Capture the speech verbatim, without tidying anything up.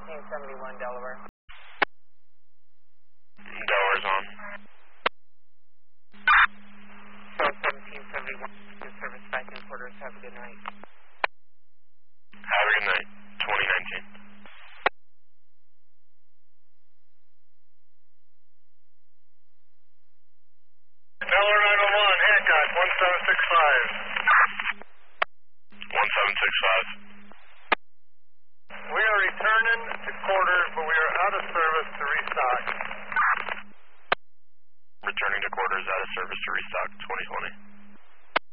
seventeen seventy-one, Delaware. Delaware's on. Twelve seventeen seventy-one, good service back in quarters. Have a good night. Have a good night. twenty nineteen. Delaware nine one one, Hancock, one seven six five. one seven six five. We are returning to quarters, but we are out of service to restock. Returning to quarters, out of service to restock, twenty twenty.